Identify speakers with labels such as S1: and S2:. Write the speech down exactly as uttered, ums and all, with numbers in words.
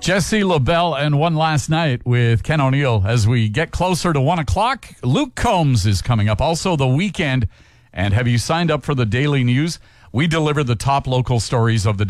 S1: Jesse LaBelle and One Last Night with Ken O'Neill. As we get closer to one o'clock, Luke Combs is coming up. Also, The Weekend. And have you signed up for the daily news? We deliver the top local stories of the